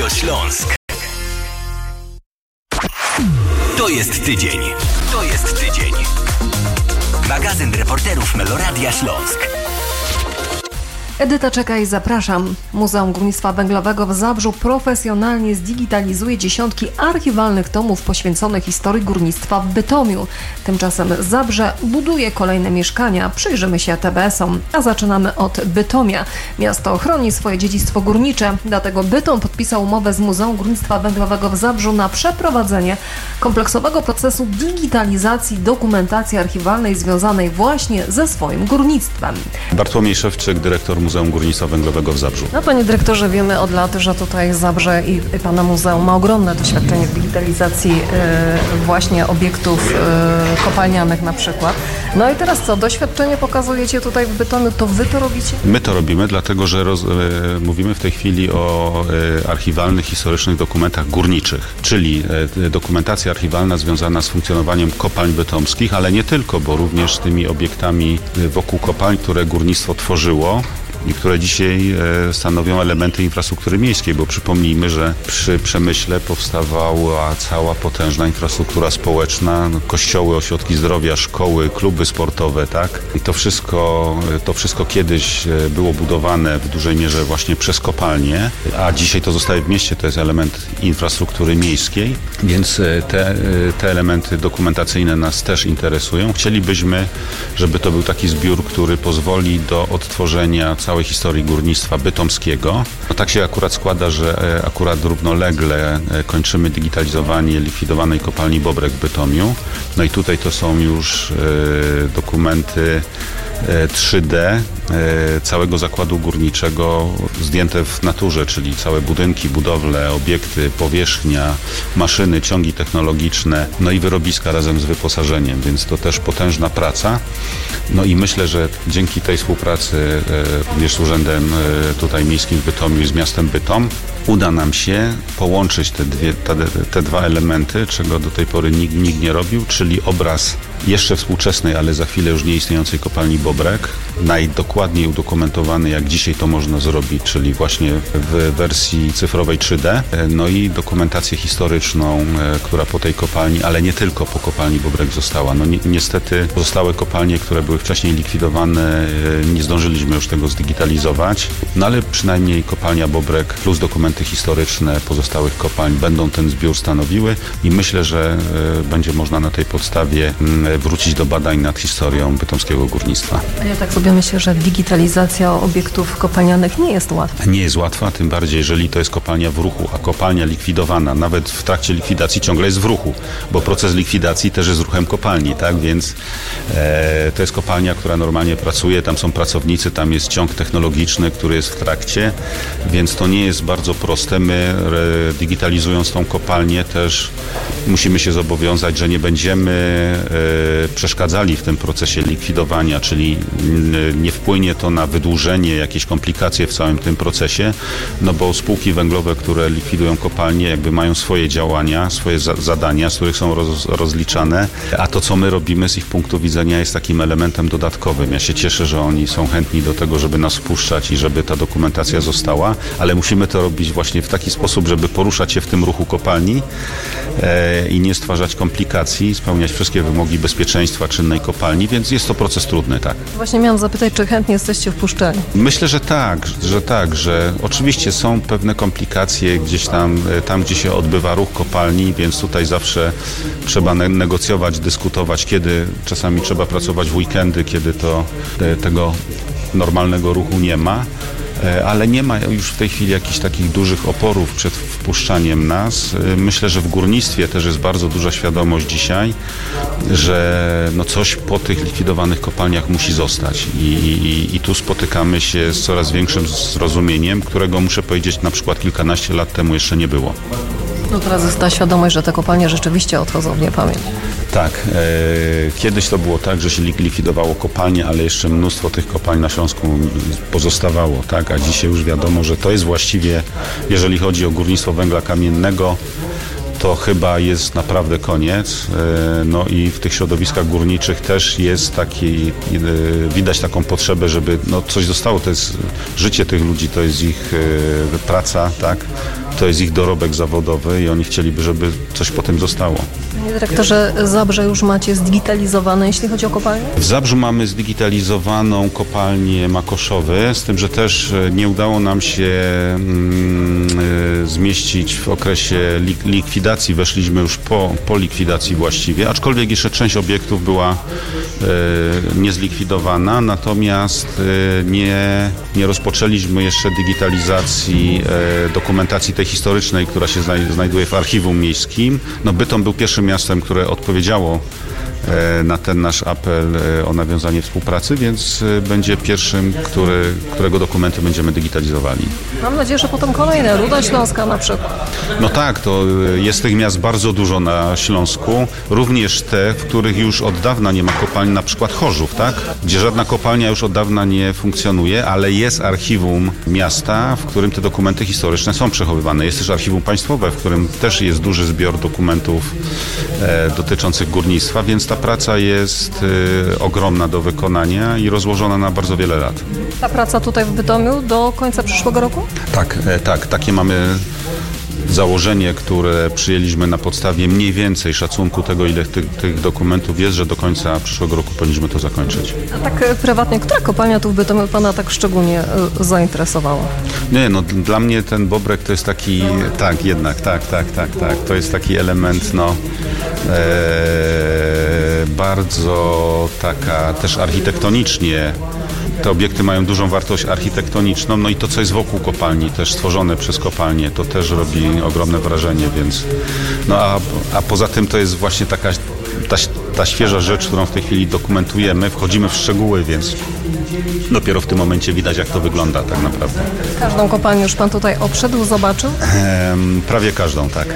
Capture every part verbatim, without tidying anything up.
Radio Śląsk. To jest tydzień. To jest tydzień. Magazyn reporterów Meloradia Śląsk. Edyta Czekaj, zapraszam. Muzeum Górnictwa Węglowego w Zabrzu profesjonalnie zdigitalizuje dziesiątki archiwalnych tomów poświęconych historii górnictwa w Bytomiu. Tymczasem Zabrze buduje kolejne mieszkania. Przyjrzymy się T B S-om, a zaczynamy od Bytomia. Miasto chroni swoje dziedzictwo górnicze, dlatego Bytom podpisał umowę z Muzeum Górnictwa Węglowego w Zabrzu na przeprowadzenie kompleksowego procesu digitalizacji dokumentacji archiwalnej związanej właśnie ze swoim górnictwem. Bartłomiej Szewczyk, dyrektor Muzeum Górnictwa Węglowego w Zabrzu. No, panie dyrektorze, wiemy od lat, że tutaj Zabrze i, i pana muzeum ma ogromne doświadczenie w digitalizacji y, właśnie obiektów y, kopalnianych na przykład. No i teraz co? Doświadczenie pokazujecie tutaj w Bytomiu, to wy to robicie? My to robimy, dlatego że roz, y, mówimy w tej chwili o y, archiwalnych, historycznych dokumentach górniczych, czyli y, dokumentacja archiwalna związana z funkcjonowaniem kopalń bytomskich, ale nie tylko, bo również tymi obiektami wokół kopalń, które górnictwo tworzyło i które dzisiaj stanowią elementy infrastruktury miejskiej, bo przypomnijmy, że przy przemyśle powstawała cała potężna infrastruktura społeczna, kościoły, ośrodki zdrowia, szkoły, kluby sportowe, tak? I to wszystko, to wszystko kiedyś było budowane w dużej mierze właśnie przez kopalnie, a dzisiaj to zostaje w mieście, to jest element infrastruktury miejskiej, więc te, te elementy dokumentacyjne nas też interesują. Chcielibyśmy, żeby to był taki zbiór, który pozwoli do odtworzenia całej historii górnictwa bytomskiego. No tak się akurat składa, że akurat równolegle kończymy digitalizowanie likwidowanej kopalni Bobrek w Bytomiu. No i tutaj to są już dokumenty trzy D całego zakładu górniczego zdjęte w naturze, czyli całe budynki, budowle, obiekty, powierzchnia, maszyny, ciągi technologiczne, no i wyrobiska razem z wyposażeniem, więc to też potężna praca. No i myślę, że dzięki tej współpracy również z Urzędem tutaj Miejskim w Bytomiu i z miastem Bytom uda nam się połączyć te, dwie, te, te dwa elementy, czego do tej pory nikt, nikt nie robił, czyli obraz jeszcze współczesnej, ale za chwilę już nieistniejącej kopalni Bobrek, najdokładniej udokumentowany, jak dzisiaj to można zrobić, czyli właśnie w wersji cyfrowej trzy D, no i dokumentację historyczną, która po tej kopalni, ale nie tylko po kopalni Bobrek została. No ni- niestety pozostałe kopalnie, które były wcześniej likwidowane, nie zdążyliśmy już tego zdigitalizować, no ale przynajmniej kopalnia Bobrek plus dokumenty historyczne pozostałych kopalń będą ten zbiór stanowiły i myślę, że będzie można na tej podstawie wrócić do badań nad historią bytomskiego górnictwa. A ja tak sobie myślę, że digitalizacja obiektów kopalnianych nie jest łatwa. Nie jest łatwa, tym bardziej, jeżeli to jest kopalnia w ruchu, a kopalnia likwidowana, nawet w trakcie likwidacji ciągle jest w ruchu, bo proces likwidacji też jest ruchem kopalni, tak? Więc e, to jest kopalnia, która normalnie pracuje, tam są pracownicy, tam jest ciąg technologiczny, który jest w trakcie, więc to nie jest bardzo proste. My e, digitalizując tą kopalnię też musimy się zobowiązać, że nie będziemy e, przeszkadzali w tym procesie likwidowania, czyli nie wpłynie to na wydłużenie, jakieś komplikacje w całym tym procesie, no bo spółki węglowe, które likwidują kopalnie, jakby mają swoje działania, swoje za- zadania, z których są roz- rozliczane, a to, co my robimy z ich punktu widzenia, jest takim elementem dodatkowym. Ja się cieszę, że oni są chętni do tego, żeby nas wpuszczać i żeby ta dokumentacja została, ale musimy to robić właśnie w taki sposób, żeby poruszać się w tym ruchu kopalni e, i nie stwarzać komplikacji, spełniać wszystkie wymogi bezpieczeństwa czynnej kopalni, więc jest to proces trudny, tak. Właśnie miałam zapytać, czy chętnie jesteście wpuszczeni? Myślę, że tak, że tak, że oczywiście są pewne komplikacje gdzieś tam, tam gdzie się odbywa ruch kopalni, więc tutaj zawsze trzeba ne- negocjować, dyskutować, kiedy czasami trzeba pracować w weekendy, kiedy to te, tego normalnego ruchu nie ma. Ale nie ma już w tej chwili jakichś takich dużych oporów przed wpuszczaniem nas. Myślę, że w górnictwie też jest bardzo duża świadomość dzisiaj, że no coś po tych likwidowanych kopalniach musi zostać i, i, i tu spotykamy się z coraz większym zrozumieniem, którego muszę powiedzieć na przykład kilkanaście lat temu jeszcze nie było. No teraz jest ta świadomość, że te kopalnie rzeczywiście odchodzą w niepamięć. Tak, e, kiedyś to było tak, że się likwidowało kopalnie, ale jeszcze mnóstwo tych kopalń na Śląsku pozostawało, tak, a dzisiaj już wiadomo, że to jest właściwie, jeżeli chodzi o górnictwo węgla kamiennego, to chyba jest naprawdę koniec. No i w tych środowiskach górniczych też jest taki, widać taką potrzebę, żeby no coś zostało, to jest życie tych ludzi, to jest ich praca, tak? to jest ich dorobek zawodowy i oni chcieliby, żeby coś po tym zostało. Panie dyrektorze, Zabrze już macie zdigitalizowane, jeśli chodzi o kopalnię? W Zabrzu mamy zdigitalizowaną kopalnię Makoszowy, z tym, że też nie udało nam się mm, zmieścić w okresie lik- likwidacji. Weszliśmy już po, po likwidacji właściwie, aczkolwiek jeszcze część obiektów była e, niezlikwidowana, natomiast e, nie, nie rozpoczęliśmy jeszcze digitalizacji e, dokumentacji tej historycznej, która się znaj- znajduje w archiwum miejskim. No, Bytom był pierwszym miastem, które odpowiedziało na ten nasz apel o nawiązanie współpracy, więc będzie pierwszym, który, którego dokumenty będziemy digitalizowali. Mam nadzieję, że potem kolejne, Ruda Śląska na przykład. No tak, to jest tych miast bardzo dużo na Śląsku, również te, w których już od dawna nie ma kopalni, na przykład Chorzów, tak? Gdzie żadna kopalnia już od dawna nie funkcjonuje, ale jest archiwum miasta, w którym te dokumenty historyczne są przechowywane. Jest też archiwum państwowe, w którym też jest duży zbiór dokumentów e, dotyczących górnictwa, więc ta praca jest y, ogromna do wykonania i rozłożona na bardzo wiele lat. Ta praca tutaj w Bytomiu do końca przyszłego roku? Tak, e, tak. Takie mamy założenie, które przyjęliśmy na podstawie mniej więcej szacunku tego, ile tych, tych dokumentów jest, że do końca przyszłego roku powinniśmy to zakończyć. A tak e, prywatnie, która kopalnia tu w Bytomiu Pana tak szczególnie e, zainteresowała? Nie, no d- dla mnie ten Bobrek to jest taki, tak jednak, tak, tak, tak, tak. To jest taki element, no e, bardzo taka też architektonicznie. Te obiekty mają dużą wartość architektoniczną, no i to, co jest wokół kopalni, też stworzone przez kopalnię, to też robi ogromne wrażenie, więc no a, a poza tym to jest właśnie taka ta, ta świeża rzecz, którą w tej chwili dokumentujemy, wchodzimy w szczegóły, więc dopiero w tym momencie widać, jak to wygląda tak naprawdę. Każdą kopalnię już Pan tutaj obszedł, zobaczył? Ehm, prawie każdą, tak.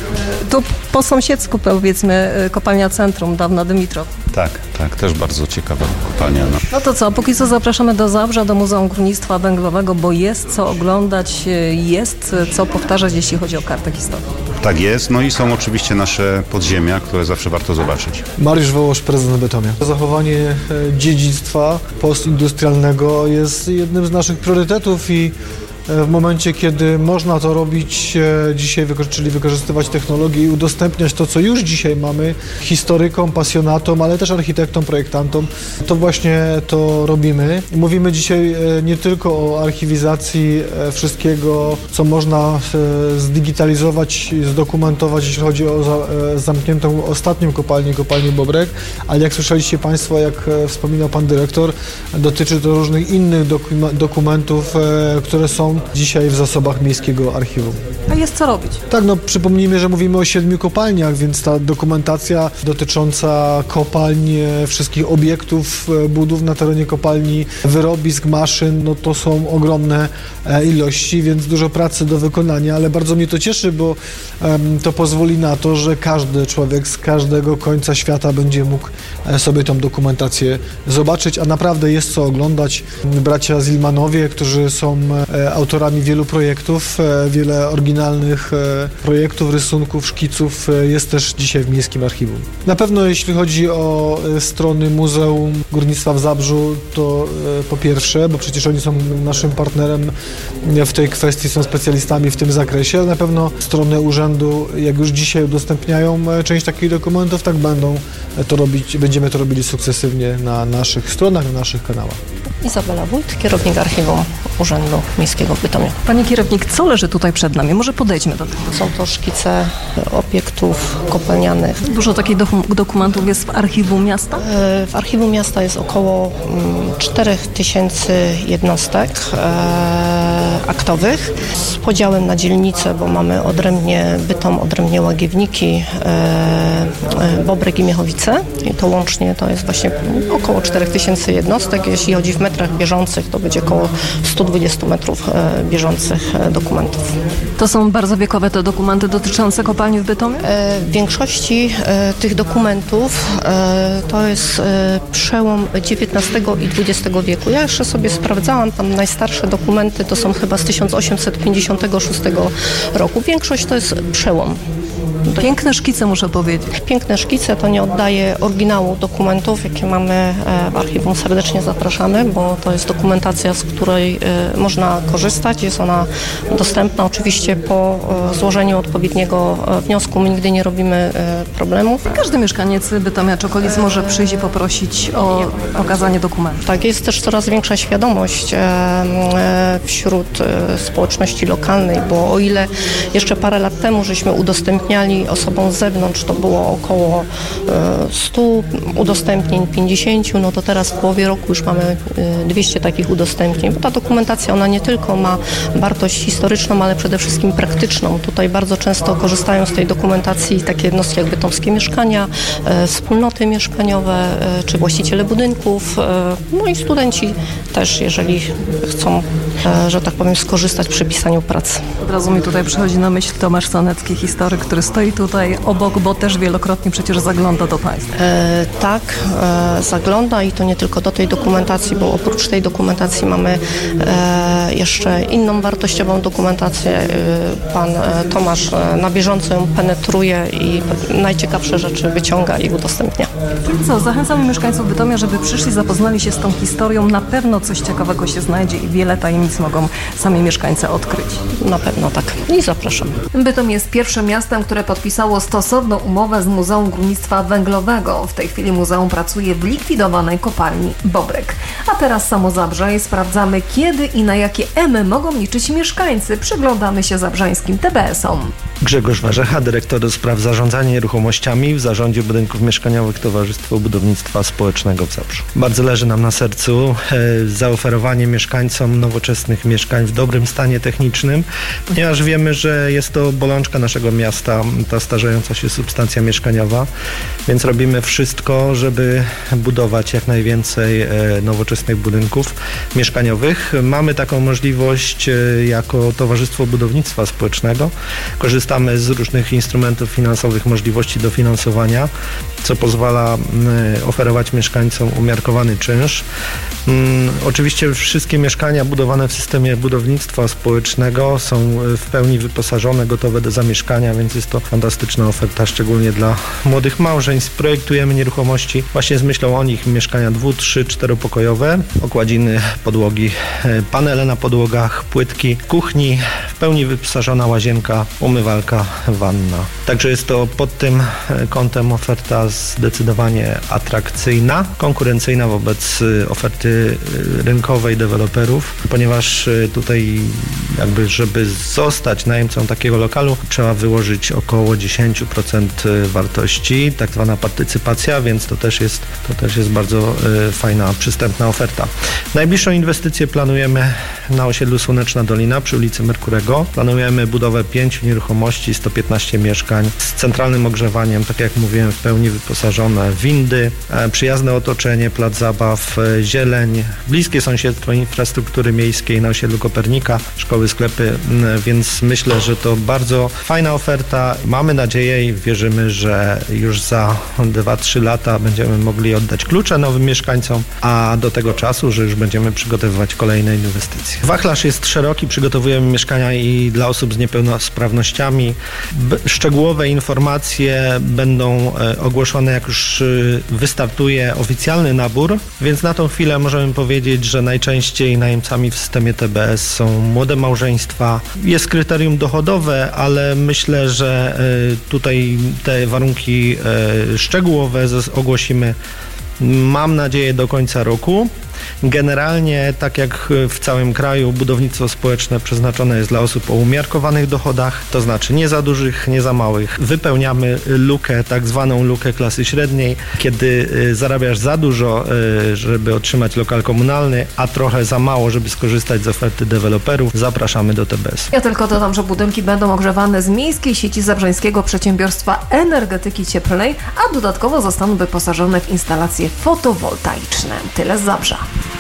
Tu po sąsiedzku, powiedzmy, kopalnia Centrum, dawna Dymitrow. Tak, tak, też bardzo ciekawa kopalnia. No. No to co, póki co zapraszamy do Zabrza, do Muzeum Górnictwa Węglowego, bo jest co oglądać, jest co powtarzać, jeśli chodzi o kartę historii. Tak jest, no i są oczywiście nasze podziemia, które zawsze warto zobaczyć. Mariusz Wołosz, prezydent Bytomia. Zachowanie dziedzictwa postindustrialnego jest jednym z naszych priorytetów i w momencie, kiedy można to robić dzisiaj, czyli wykorzystywać technologię i udostępniać to, co już dzisiaj mamy historykom, pasjonatom, ale też architektom, projektantom, to właśnie to robimy. Mówimy dzisiaj nie tylko o archiwizacji wszystkiego, co można zdigitalizować, zdokumentować, jeśli chodzi o zamkniętą ostatnią kopalnię, kopalnię Bobrek, ale jak słyszeliście Państwo, jak wspominał Pan Dyrektor, dotyczy to różnych innych dokumentów, które są dzisiaj w zasobach Miejskiego Archiwum. A jest co robić? Tak, no przypomnijmy, że mówimy o siedmiu kopalniach, więc ta dokumentacja dotycząca kopalń, wszystkich obiektów, budów na terenie kopalni, wyrobisk, maszyn, no to są ogromne ilości, więc dużo pracy do wykonania, ale bardzo mnie to cieszy, bo um, to pozwoli na to, że każdy człowiek z każdego końca świata będzie mógł sobie tą dokumentację zobaczyć, a naprawdę jest co oglądać. Bracia Zilmanowie, którzy są autorami wielu projektów, wiele oryginalnych projektów, rysunków, szkiców jest też dzisiaj w Miejskim Archiwum. Na pewno jeśli chodzi o strony Muzeum Górnictwa w Zabrzu, to po pierwsze, bo przecież oni są naszym partnerem w tej kwestii, są specjalistami w tym zakresie, ale na pewno strony urzędu, jak już dzisiaj udostępniają część takich dokumentów, tak będą to robić, będziemy to robili sukcesywnie na naszych stronach, na naszych kanałach. Izabela Wójt, kierownik Archiwum Urzędu Miejskiego w Bytomiu. Panie kierownik, co leży tutaj przed nami? Może podejdźmy do tego. Są to szkice obiektów kopalnianych. Dużo takich do- dokumentów jest w archiwum miasta? W archiwum miasta jest około cztery tysiące jednostek e, aktowych z podziałem na dzielnice, bo mamy odrębnie Bytom, odrębnie Łagiewniki, e, e, Bobrek i Miechowice. I to łącznie to jest właśnie około cztery tysiące jednostek. Jeśli chodzi w metrach bieżących, to będzie około sto dwadzieścia metrów e, bieżących e, dokumentów. To są bardzo wiekowe te dokumenty dotyczące kopalni w Bytomiu? E, w większości e, tych dokumentów e, to jest e, przełom dziewiętnastego i dwudziestego wieku. Ja jeszcze sobie sprawdzałam, tam najstarsze dokumenty to są chyba z tysiąc osiemset pięćdziesiątego szóstego roku. Większość to jest przełom. Piękne szkice, muszę powiedzieć. Piękne szkice, to nie oddaje oryginału dokumentów, jakie mamy w archiwum. Serdecznie zapraszamy, bo to jest dokumentacja, z której można korzystać. Jest ona dostępna oczywiście po złożeniu odpowiedniego wniosku. My nigdy nie robimy problemów. Każdy mieszkaniec Bytomia czy okolic może przyjść i poprosić o pokazanie dokumentu. Tak, jest też coraz większa świadomość wśród społeczności lokalnej, bo o ile jeszcze parę lat temu żeśmy udostępniali osobom z zewnątrz, to było około stu udostępnień, pięćdziesięciu, no to teraz w połowie roku już mamy dwieście takich udostępnień, bo ta dokumentacja, ona nie tylko ma wartość historyczną, ale przede wszystkim praktyczną. Tutaj bardzo często korzystają z tej dokumentacji takie jednostki jak bytomskie mieszkania, wspólnoty mieszkaniowe, czy właściciele budynków, no i studenci też, jeżeli chcą, że tak powiem, skorzystać przy pisaniu pracy. Od razu mi tutaj przychodzi na myśl Tomasz Sanecki, historyk, który stoi tutaj obok, bo też wielokrotnie przecież zagląda do Państwa. E, tak, e, zagląda i to nie tylko do tej dokumentacji, bo oprócz tej dokumentacji mamy e, jeszcze inną wartościową dokumentację. E, pan e, Tomasz e, na bieżąco ją penetruje i najciekawsze rzeczy wyciąga i udostępnia. Co, zachęcamy mieszkańców Bytomia, żeby przyszli, zapoznali się z tą historią. Na pewno coś ciekawego się znajdzie i wiele tajemnic mogą sami mieszkańcy odkryć. Na pewno tak. I zapraszam. Bytom jest pierwszym miastem, które podpisało stosowną umowę z Muzeum Górnictwa Węglowego. W tej chwili muzeum pracuje w likwidowanej kopalni Bobrek. A teraz samo Zabrze i sprawdzamy, kiedy i na jakie emy mogą liczyć mieszkańcy. Przyglądamy się zabrzańskim T B S-om. Grzegorz Warzecha, dyrektor do spraw zarządzania nieruchomościami w Zarządzie Budynków Mieszkaniowych Towarzystwo Budownictwa Społecznego w Zabrzu. Bardzo leży nam na sercu e, zaoferowanie mieszkańcom nowoczesnych mieszkań w dobrym stanie technicznym, ponieważ wiemy, że jest to bolączka naszego miasta, ta starzejąca się substancja mieszkaniowa, więc robimy wszystko, żeby budować jak najwięcej e, nowoczesnych budynków mieszkaniowych. Mamy taką możliwość e, jako Towarzystwo Budownictwa Społecznego. Korzystamy z różnych instrumentów finansowych, możliwości dofinansowania, co pozwala oferować mieszkańcom umiarkowany czynsz. Oczywiście wszystkie mieszkania budowane w systemie budownictwa społecznego są w pełni wyposażone, gotowe do zamieszkania, więc jest to fantastyczna oferta, szczególnie dla młodych małżeństw. Projektujemy nieruchomości właśnie z myślą o nich, mieszkania dwu, trzy, czteropokojowe, okładziny, podłogi, panele na podłogach, płytki, kuchni, w pełni wyposażona łazienka, umywalka, wanna. Także jest to pod tym kątem oferta zdecydowanie atrakcyjna, konkurencyjna wobec oferty rynkowej deweloperów, ponieważ tutaj jakby, żeby zostać najemcą takiego lokalu, trzeba wyłożyć około dziesięć procent wartości, tak zwana partycypacja, więc to też jest, to też jest bardzo fajna, przystępna oferta. Najbliższą inwestycję planujemy na osiedlu Słoneczna Dolina przy ulicy Merkurego. Planujemy budowę pięciu nieruchomości, sto piętnaście mieszkań z centralnym ogrzewaniem, tak jak mówiłem, w pełni wyposażone, windy, przyjazne otoczenie, plac zabaw, zieleń, bliskie sąsiedztwo infrastruktury miejskiej na osiedlu Kopernika, szkoły, sklepy, więc myślę, że to bardzo fajna oferta. Mamy nadzieję i wierzymy, że już za dwa trzy lata będziemy mogli oddać klucze nowym mieszkańcom, a do tego czasu, że już będziemy przygotowywać kolejne inwestycje. Wachlarz jest szeroki, przygotowujemy mieszkania i dla osób z niepełnosprawnościami. Szczegółowe informacje będą ogłoszone, jak już wystartuje oficjalny nabór, więc na tą chwilę możemy powiedzieć, że najczęściej najemcami w systemie T B S są młode małżeństwa. Jest kryterium dochodowe, ale myślę, że tutaj te warunki szczegółowe ogłosimy, mam nadzieję, do końca roku. Generalnie, tak jak w całym kraju, budownictwo społeczne przeznaczone jest dla osób o umiarkowanych dochodach, to znaczy nie za dużych, nie za małych. Wypełniamy lukę, tak zwaną lukę klasy średniej, kiedy zarabiasz za dużo, żeby otrzymać lokal komunalny, a trochę za mało, żeby skorzystać z oferty deweloperów. Zapraszamy do T B S. Ja tylko dodam, że budynki będą ogrzewane z miejskiej sieci Zabrzańskiego Przedsiębiorstwa Energetyki Cieplnej, a dodatkowo zostaną wyposażone w instalacje fotowoltaiczne. Tyle z Zabrza.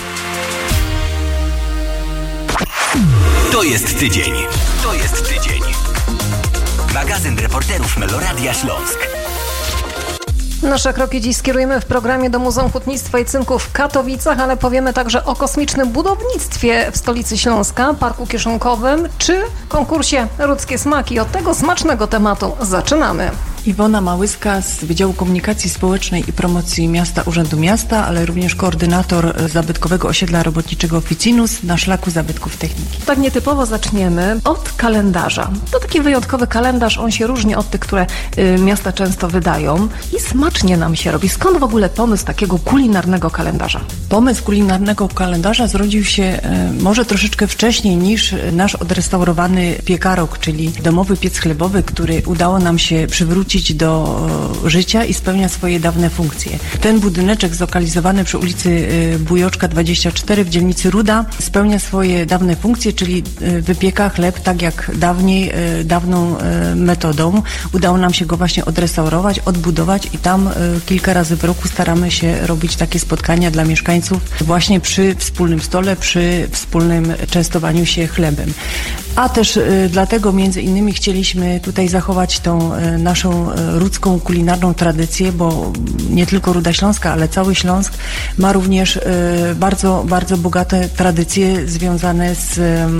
To jest tydzień. To jest tydzień. Magazyn reporterów Meloradia Śląsk. Nasze kroki dziś skierujemy w programie do Muzeum Hutnictwa i Cynku w Katowicach, ale powiemy także o kosmicznym budownictwie w stolicy Śląska, Parku Kieszonkowym czy konkursie Rudzkie Smaki. Od tego smacznego tematu zaczynamy. Iwona Małyska z Wydziału Komunikacji Społecznej i Promocji Miasta Urzędu Miasta, ale również koordynator zabytkowego osiedla robotniczego Oficinus na szlaku zabytków techniki. Tak nietypowo zaczniemy od kalendarza. To taki wyjątkowy kalendarz, on się różni od tych, które y, miasta często wydają i smacznie nam się robi. Skąd w ogóle pomysł takiego kulinarnego kalendarza? Pomysł kulinarnego kalendarza zrodził się y, może troszeczkę wcześniej niż nasz odrestaurowany piekarok, czyli domowy piec chlebowy, który udało nam się przywrócić do życia i spełnia swoje dawne funkcje. Ten budyneczek zlokalizowany przy ulicy Bujoczka dwadzieścia cztery w dzielnicy Ruda spełnia swoje dawne funkcje, czyli wypieka chleb tak jak dawniej, dawną metodą. Udało nam się go właśnie odrestaurować, odbudować i tam kilka razy w roku staramy się robić takie spotkania dla mieszkańców właśnie przy wspólnym stole, przy wspólnym częstowaniu się chlebem. A też dlatego między innymi chcieliśmy tutaj zachować tą naszą rudzką kulinarną tradycję, bo nie tylko Ruda Śląska, ale cały Śląsk ma również bardzo, bardzo bogate tradycje związane z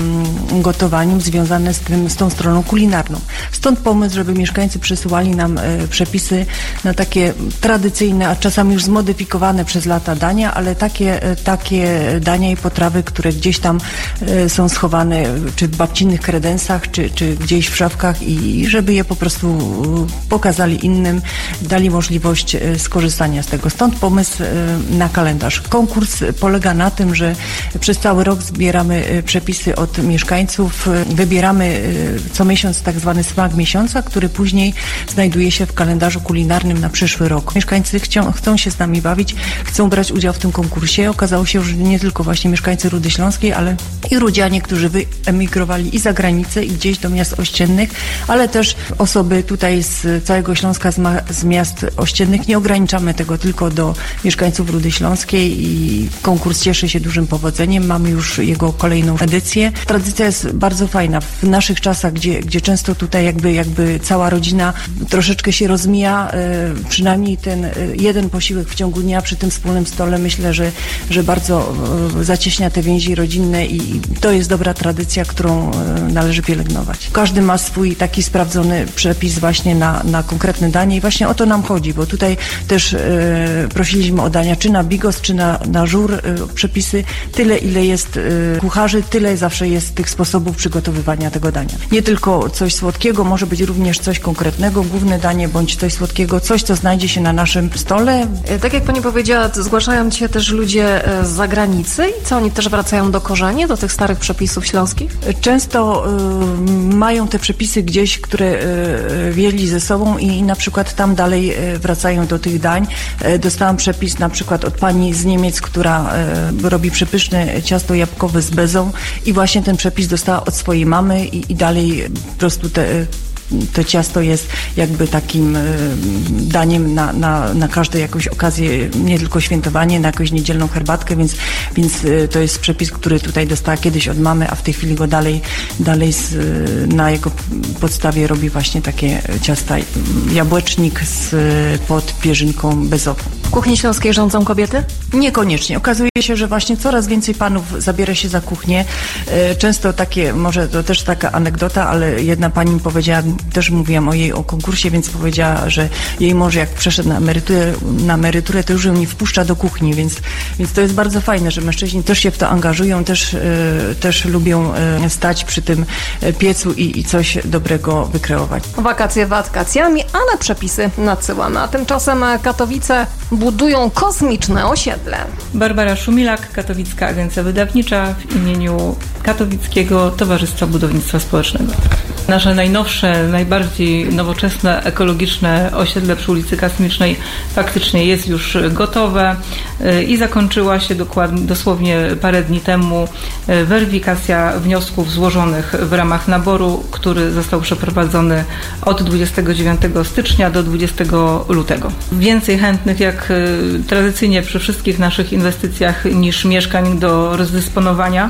gotowaniem, związane z tym, z tą stroną kulinarną. Stąd pomysł, żeby mieszkańcy przysyłali nam przepisy na takie tradycyjne, a czasami już zmodyfikowane przez lata dania, ale takie, takie dania i potrawy, które gdzieś tam są schowane, czy w babcinnych kredensach, czy, czy gdzieś w szafkach i żeby je po prostu pokazali innym, dali możliwość skorzystania z tego. Stąd pomysł na kalendarz. Konkurs polega na tym, że przez cały rok zbieramy przepisy od mieszkańców, wybieramy co miesiąc tak zwany smak miesiąca, który później znajduje się w kalendarzu kulinarnym na przyszły rok. Mieszkańcy chcą, chcą się z nami bawić, chcą brać udział w tym konkursie. Okazało się, że nie tylko właśnie mieszkańcy Rudy Śląskiej, ale i rudzianie, którzy wyemigrowali i za granicę, i gdzieś do miast ościennych, ale też osoby tutaj z całego Śląska, z, ma, z miast ościennych. Nie ograniczamy tego tylko do mieszkańców Rudy Śląskiej i konkurs cieszy się dużym powodzeniem. Mamy już jego kolejną edycję. Tradycja jest bardzo fajna. W naszych czasach, gdzie, gdzie często tutaj jakby, jakby cała rodzina troszeczkę się rozmija, y, przynajmniej ten y, jeden posiłek w ciągu dnia przy tym wspólnym stole, myślę, że, że bardzo y, zacieśnia te więzi rodzinne i, i to jest dobra tradycja, którą y, należy pielęgnować. Każdy ma swój taki sprawdzony przepis właśnie na, na konkretne danie i właśnie o to nam chodzi, bo tutaj też y, prosiliśmy o dania czy na bigos, czy na, na żur, y, przepisy. Tyle, ile jest y, kucharzy, tyle zawsze jest tych sposobów przygotowywania tego dania. Nie tylko coś słodkiego, może być również coś konkretnego, główne danie, bądź coś słodkiego, coś, co znajdzie się na naszym stole. Tak jak pani powiedziała, zgłaszają się też ludzie z zagranicy i co, oni też wracają do korzeni, do tych starych przepisów śląskich? Często y, mają te przepisy gdzieś, które y, wzięli ze sobą i na przykład tam dalej y, wracają do tych dań. Y, dostałam przepis na przykład od pani z Niemiec, która y, robi przepyszne ciasto jabłkowe z bezą i właśnie ten przepis dostała od swojej mamy i, i dalej po prostu te y, to ciasto jest jakby takim y, daniem na, na, na każdą jakąś okazję, nie tylko świętowanie, na jakąś niedzielną herbatkę, więc, więc y, to jest przepis, który tutaj dostała kiedyś od mamy, a w tej chwili go dalej, dalej z, y, na jego podstawie robi właśnie takie ciasta jabłecznik z, pod pierzynką bezową. W kuchni śląskiej rządzą kobiety? Niekoniecznie. Okazuje się, że właśnie coraz więcej panów zabiera się za kuchnię. Y, często takie, może to też taka anegdota, ale jedna pani mi powiedziała, też mówiłam o jej o konkursie, więc powiedziała, że jej mąż jak przeszedł na emeryturę, na emeryturę to już ją nie wpuszcza do kuchni, więc, więc to jest bardzo fajne, że mężczyźni też się w to angażują, też, y, też lubią y, stać przy tym piecu i, i coś dobrego wykreować. Wakacje wakacjami, ale przepisy nadsyłamy, a tymczasem Katowice budują kosmiczne osiedle. Barbara Szumilak, Katowicka Agencja Wydawnicza w imieniu Katowickiego Towarzystwa Budownictwa Społecznego. Nasze najnowsze, najbardziej nowoczesne, ekologiczne osiedle przy ulicy Kosmicznej faktycznie jest już gotowe i zakończyła się dokładnie, dosłownie parę dni temu weryfikacja wniosków złożonych w ramach naboru, który został przeprowadzony od dwudziestego dziewiątego stycznia do dwudziestego lutego. Więcej chętnych jak tradycyjnie przy wszystkich naszych inwestycjach niż mieszkań do rozdysponowania.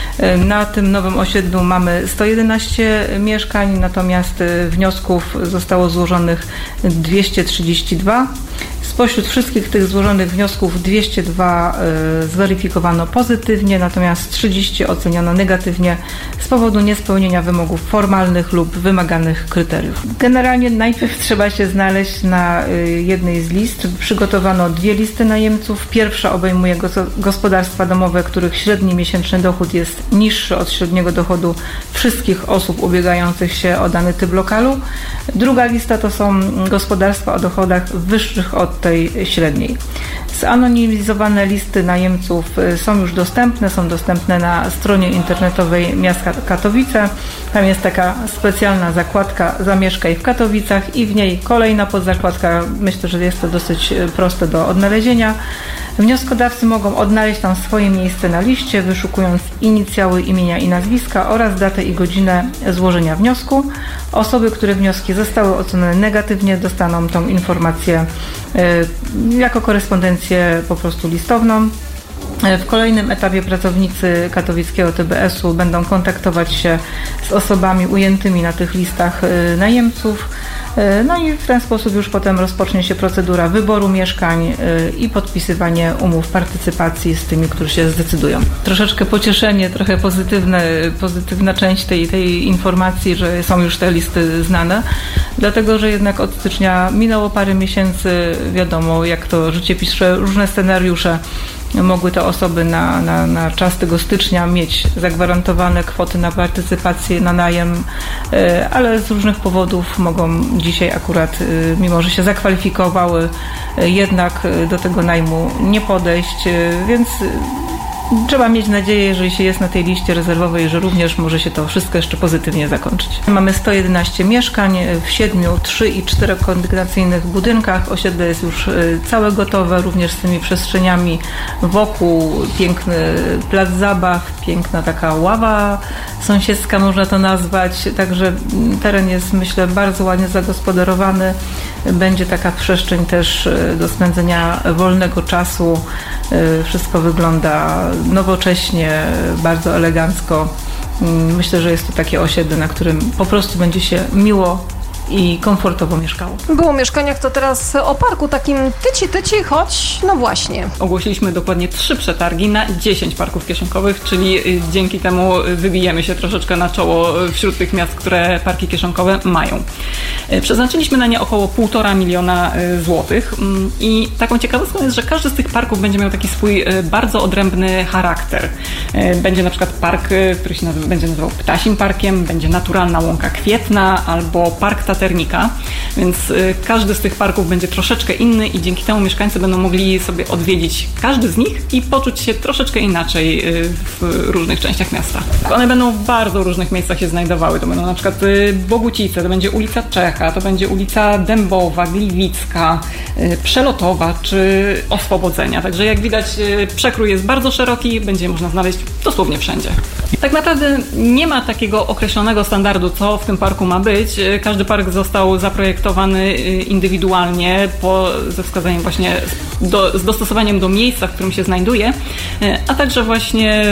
Na tym nowym osiedlu mamy sto jedenaście mieszkań, natomiast wniosków zostało złożonych dwieście trzydzieści dwa. Spośród wszystkich tych złożonych wniosków dwieście dwa y, zweryfikowano pozytywnie, natomiast trzydzieści oceniono negatywnie z powodu niespełnienia wymogów formalnych lub wymaganych kryteriów. Generalnie najpierw trzeba się znaleźć na y, jednej z list. Przygotowano dwie listy najemców. Pierwsza obejmuje go- gospodarstwa domowe, których średni miesięczny dochód jest niższy od średniego dochodu wszystkich osób ubiegających się o dany typ lokalu. Druga lista to są gospodarstwa o dochodach wyższych od tej średniej. Zanonimizowane listy najemców są już dostępne, są dostępne na stronie internetowej miasta Katowice. Tam jest taka specjalna zakładka Zamieszkaj w Katowicach i w niej kolejna podzakładka. Myślę, że jest to dosyć proste do odnalezienia. Wnioskodawcy mogą odnaleźć tam swoje miejsce na liście, wyszukując inicjały, imienia i nazwiska oraz datę i godzinę złożenia wniosku. Osoby, które wnioski zostały ocenione negatywnie, dostaną tą informację y, jako korespondencję po prostu listowną. W kolejnym etapie pracownicy katowickiego T B S-u będą kontaktować się z osobami ujętymi na tych listach y, najemców. No i w ten sposób już potem rozpocznie się procedura wyboru mieszkań i podpisywanie umów partycypacji z tymi, którzy się zdecydują. Troszeczkę pocieszenie, trochę pozytywne, pozytywna część tej, tej informacji, że są już te listy znane, dlatego że jednak od stycznia minęło parę miesięcy, wiadomo jak to życie pisze, różne scenariusze. Mogły te osoby na, na, na czas tego stycznia mieć zagwarantowane kwoty na partycypację, na najem, ale z różnych powodów mogą dzisiaj akurat, mimo że się zakwalifikowały, jednak do tego najmu nie podejść, więc trzeba mieć nadzieję, jeżeli się jest na tej liście rezerwowej, że również może się to wszystko jeszcze pozytywnie zakończyć. Mamy sto jedenaście mieszkań w siedmiu, trzy i czterokondygnacyjnych budynkach. Osiedle jest już całe gotowe, również z tymi przestrzeniami wokół, piękny plac zabaw, piękna taka ława sąsiedzka, można to nazwać. Także teren jest, myślę, bardzo ładnie zagospodarowany. Będzie taka przestrzeń też do spędzenia wolnego czasu. Wszystko wygląda nowocześnie, bardzo elegancko. Myślę, że jest to takie osiedle, na którym po prostu będzie się miło i komfortowo mieszkało. Było o mieszkaniach, to teraz o parku takim tyci, tyci, choć no właśnie. Ogłosiliśmy dokładnie trzy przetargi na dziesięć parków kieszonkowych, czyli dzięki temu wybijemy się troszeczkę na czoło wśród tych miast, które parki kieszonkowe mają. Przeznaczyliśmy na nie około półtora miliona złotych i taką ciekawostką jest, że każdy z tych parków będzie miał taki swój bardzo odrębny charakter. Będzie na przykład park, który się nazywa, będzie nazywał Ptasim Parkiem, będzie Naturalna Łąka Kwietna albo Park Taternika, więc y, każdy z tych parków będzie troszeczkę inny i dzięki temu mieszkańcy będą mogli sobie odwiedzić każdy z nich i poczuć się troszeczkę inaczej y, w różnych częściach miasta. One będą w bardzo różnych miejscach się znajdowały. To będą na przykład y, Bogucice, to będzie ulica Czecha, to będzie ulica Dębowa, Gliwicka, y, Przelotowa czy Oswobodzenia. Także jak widać y, przekrój jest bardzo szeroki, będzie można znaleźć dosłownie wszędzie. Tak naprawdę nie ma takiego określonego standardu, co w tym parku ma być. Każdy park został zaprojektowany indywidualnie po, ze wskazaniem właśnie do, z dostosowaniem do miejsca, w którym się znajduje, a także właśnie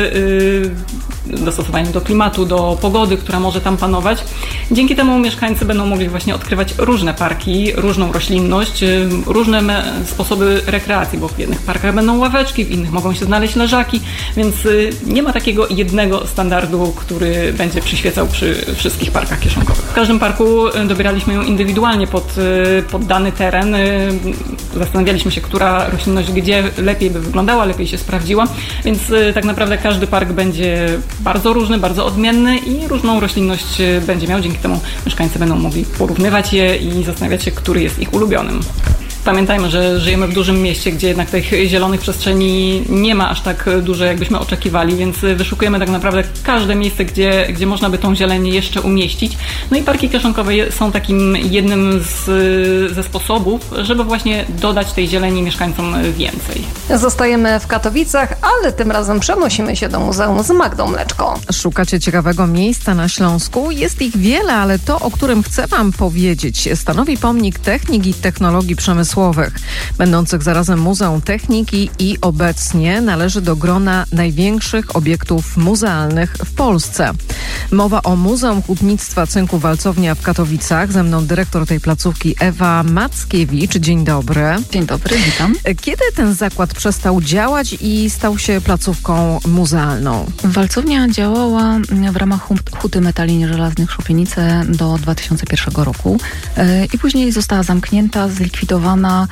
dostosowaniem do klimatu, do pogody, która może tam panować. Dzięki temu mieszkańcy będą mogli właśnie odkrywać różne parki, różną roślinność, różne sposoby rekreacji, bo w jednych parkach będą ławeczki, w innych mogą się znaleźć leżaki, więc nie ma takiego jednego standardu, który będzie przyświecał przy wszystkich parkach kieszonkowych. W każdym parku dobieraliśmy ją indywidualnie pod, pod dany teren. Zastanawialiśmy się, która roślinność gdzie lepiej by wyglądała, lepiej się sprawdziła, więc tak naprawdę każdy park będzie bardzo różny, bardzo odmienny i różną roślinność będzie miał. Dzięki temu mieszkańcy będą mogli porównywać je i zastanawiać się, który jest ich ulubionym. Pamiętajmy, że żyjemy w dużym mieście, gdzie jednak tych zielonych przestrzeni nie ma aż tak dużo, jakbyśmy oczekiwali, więc wyszukujemy tak naprawdę każde miejsce, gdzie, gdzie można by tą zieleń jeszcze umieścić. No i parki kieszonkowe są takim jednym z, ze sposobów, żeby właśnie dodać tej zieleni mieszkańcom więcej. Zostajemy w Katowicach, ale tym razem przenosimy się do muzeum z Magdą Mleczko. Szukacie ciekawego miejsca na Śląsku? Jest ich wiele, ale to, o którym chcę Wam powiedzieć, stanowi pomnik technik i technologii przemysłowej przemysłowych, będących zarazem Muzeum Techniki i obecnie należy do grona największych obiektów muzealnych w Polsce. Mowa o Muzeum Hutnictwa Cynku Walcownia w Katowicach. Ze mną dyrektor tej placówki Ewa Mackiewicz. Dzień dobry. Dzień dobry, witam. Kiedy ten zakład przestał działać i stał się placówką muzealną? Walcownia działała w ramach Huty Metali Nieżelaznych Szopienice do dwa tysiące pierwszego roku i później została zamknięta, zlikwidowana,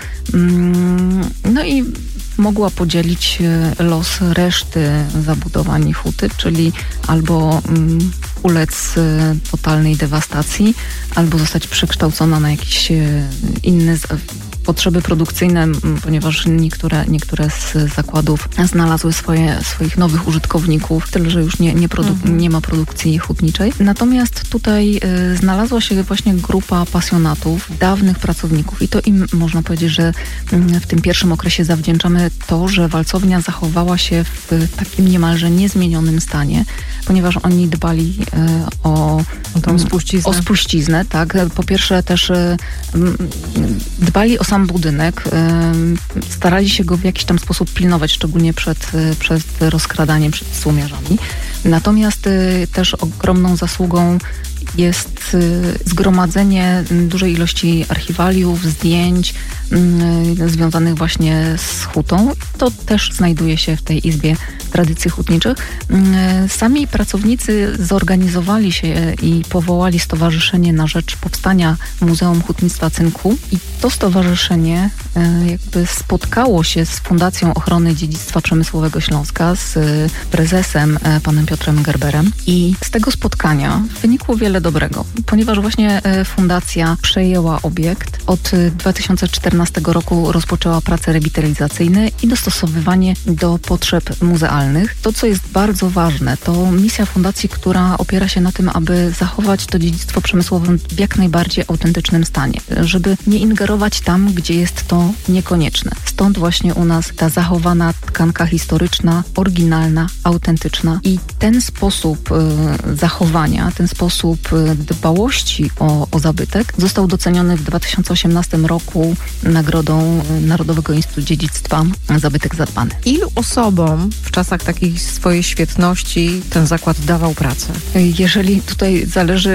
no i mogła podzielić los reszty zabudowań huty, czyli albo ulec totalnej dewastacji, albo zostać przekształcona na jakiś inny potrzeby produkcyjne, ponieważ niektóre, niektóre z zakładów znalazły swoje, swoich nowych użytkowników, tyle że już nie, nie, produ- mhm. nie ma produkcji hutniczej. Natomiast tutaj y, znalazła się właśnie grupa pasjonatów, dawnych pracowników i to im można powiedzieć, że y, w tym pierwszym okresie zawdzięczamy to, że walcownia zachowała się w takim niemalże niezmienionym stanie, ponieważ oni dbali y, o, o tą spuściznę. O spuściznę, tak. Po pierwsze też y, dbali o sam budynek, y, starali się go w jakiś tam sposób pilnować, szczególnie przed, y, przed rozkradaniem, przed słomiarzami. Natomiast y, też ogromną zasługą jest y, zgromadzenie dużej ilości archiwaliów, zdjęć y, związanych właśnie z hutą. To też znajduje się w tej Izbie Tradycji Hutniczych. Y, sami pracownicy zorganizowali się i powołali stowarzyszenie na rzecz powstania Muzeum Hutnictwa Cynku i to stowarzyszenie y, jakby spotkało się z Fundacją Ochrony Dziedzictwa Przemysłowego Śląska, z y, prezesem y, panem Piotrem Gerberem i z tego spotkania wynikło wiele dobrego, ponieważ właśnie fundacja przejęła obiekt. Od dwa tysiące czternastego roku rozpoczęła prace rewitalizacyjne i dostosowywanie do potrzeb muzealnych. To, co jest bardzo ważne, to misja fundacji, która opiera się na tym, aby zachować to dziedzictwo przemysłowe w jak najbardziej autentycznym stanie, żeby nie ingerować tam, gdzie jest to niekonieczne. Stąd właśnie u nas ta zachowana tkanka historyczna, oryginalna, autentyczna i ten sposób y, zachowania, ten sposób dbałości o, o zabytek został doceniony w dwa tysiące osiemnastym roku nagrodą Narodowego Instytutu Dziedzictwa Zabytek Zadbany. Ilu osobom w czasach takiej swojej świetności ten zakład dawał pracę? Jeżeli tutaj zależy,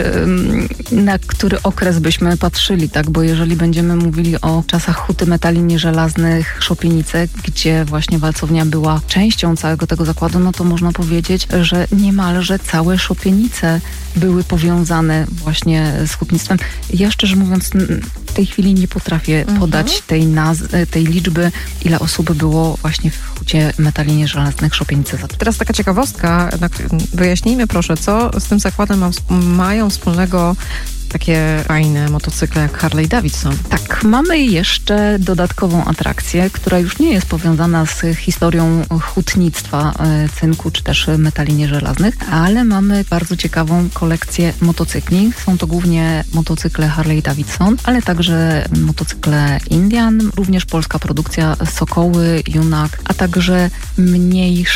na który okres byśmy patrzyli, tak, bo jeżeli będziemy mówili o czasach Huty Metali Nieżelaznych Szopienice, gdzie właśnie walcownia była częścią całego tego zakładu, no to można powiedzieć, że niemalże całe Szopienice były powiązane właśnie z hutnictwem. Ja szczerze mówiąc w tej chwili nie potrafię mhm. podać tej, naz- tej liczby, ile osób było właśnie w Hucie Metali Nieżelaznych Szopienice. Teraz taka ciekawostka, wyjaśnijmy proszę, co z tym zakładem ma, mają wspólnego takie fajne motocykle jak Harley Davidson. Tak, mamy jeszcze dodatkową atrakcję, która już nie jest powiązana z historią hutnictwa cynku czy też metali nieżelaznych, ale mamy bardzo ciekawą kolekcję motocykli. Są to głównie motocykle Harley Davidson, ale także motocykle Indian, również polska produkcja Sokoły, Junak, a także mniejsze